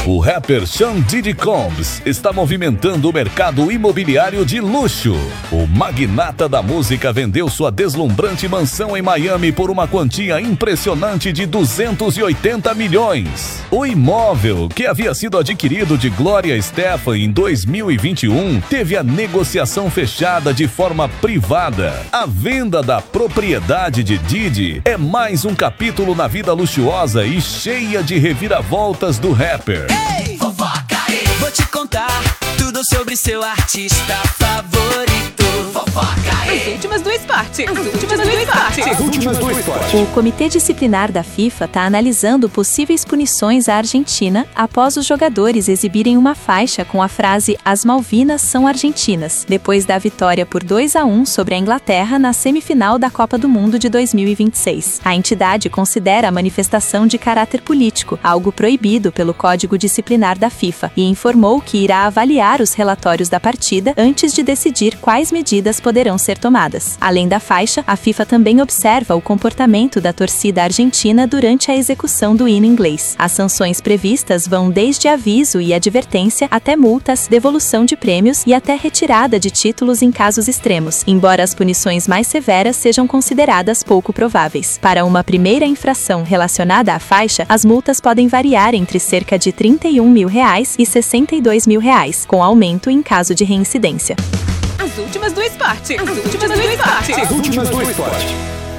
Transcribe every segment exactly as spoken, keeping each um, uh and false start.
O rapper Sean Diddy Combs está movimentando o mercado imobiliário de luxo. O magnata da música vendeu sua deslumbrante mansão em Miami por uma quantia impressionante de duzentos e oitenta milhões. O imóvel, que havia sido adquirido de Gloria Estefan em dois mil e vinte e um, teve a negociação fechada de forma privada. A venda da propriedade de Diddy é mais um capítulo na vida luxuosa e cheia de reviravoltas do rapper. Ei, fofoca aí, vou te contar tudo sobre seu artista favorito. Fofoca aí. As últimas do esporte. As últimas do esporte. As últimas do esporte. O Comitê Disciplinar da FIFA está analisando possíveis punições à Argentina após os jogadores exibirem uma faixa com a frase "As Malvinas são argentinas", depois da vitória por dois a um sobre a Inglaterra na semifinal da Copa do Mundo de dois mil e vinte e seis. A entidade considera a manifestação de caráter político, algo proibido pelo Código Disciplinar da FIFA, e informou que irá avaliar os relatórios da partida antes de decidir quais medidas poderão ser tomadas. Além da faixa, a FIFA também observa o comportamento da torcida argentina durante a execução do hino inglês. As sanções previstas vão desde aviso e advertência até multas, devolução de prêmios e até retirada de títulos em casos extremos, embora as punições mais severas sejam consideradas pouco prováveis. Para uma primeira infração relacionada à faixa, as multas podem variar entre cerca de trinta e um mil reais e sessenta e dois mil reais, com aumento em caso de reincidência. As últimas do esporte. As últimas do esporte. As últimas do esporte.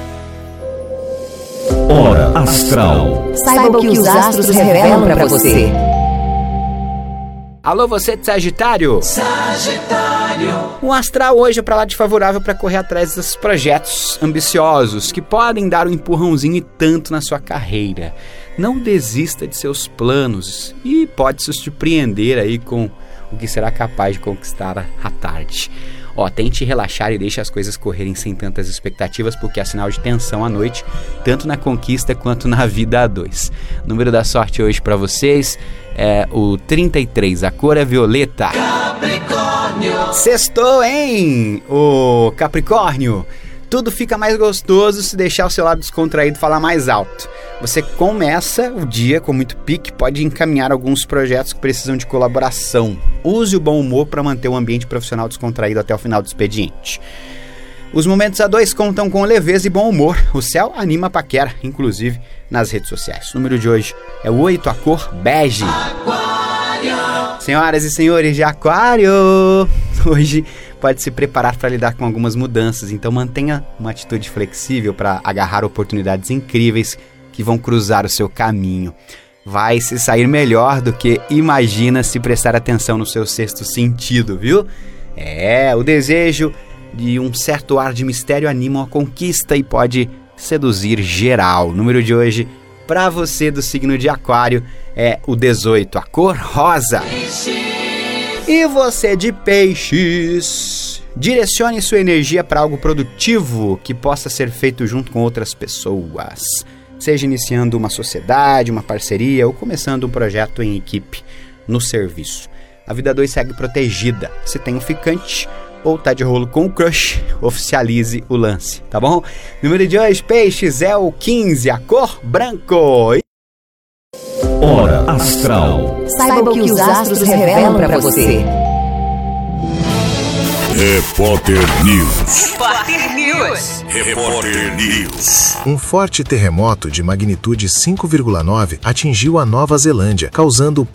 Hora Astral. Saiba o que os astros revelam pra você. Alô, você de Sagitário? Sagitário. O astral hoje é pra lá de favorável para correr atrás desses projetos ambiciosos que podem dar um empurrãozinho e tanto na sua carreira. Não desista de seus planos e pode se surpreender aí com o que será capaz de conquistar à tarde. Ó, tente relaxar e deixe as coisas correrem sem tantas expectativas, porque é sinal de tensão à noite, tanto na conquista quanto na vida a dois. O número da sorte hoje pra vocês é o trinta e três, a cor é violeta. Capricórnio. Sextou, hein? O Capricórnio. Tudo fica mais gostoso se deixar o seu lado descontraído falar mais alto. Você começa o dia com muito pique, pode encaminhar alguns projetos que precisam de colaboração. Use o bom humor para manter o ambiente profissional descontraído até o final do expediente. Os momentos a dois contam com leveza e bom humor. O céu anima a paquera, inclusive nas redes sociais. O número de hoje é o oito, a cor bege. Aquário. Senhoras e senhores de Aquário, hoje pode se preparar para lidar com algumas mudanças, então mantenha uma atitude flexível para agarrar oportunidades incríveis que vão cruzar o seu caminho. Vai se sair melhor do que imagina se prestar atenção no seu sexto sentido, viu? É, o desejo de um certo ar de mistério anima a conquista e pode seduzir geral. O número de hoje para você do signo de Aquário é o dezoito, a cor rosa. E você de Peixes, direcione sua energia para algo produtivo que possa ser feito junto com outras pessoas. Seja iniciando uma sociedade, uma parceria ou começando um projeto em equipe no serviço. A vida dois segue protegida. Se tem um ficante ou tá de rolo com o crush, oficialize o lance, tá bom? Número de hoje, Peixes, é o quinze, a cor branco. Hora Astral. Saiba o que os astros revelam pra você. Repórter News. Repórter News. Repórter News. Um forte terremoto de magnitude cinco vírgula nove atingiu a Nova Zelândia, causando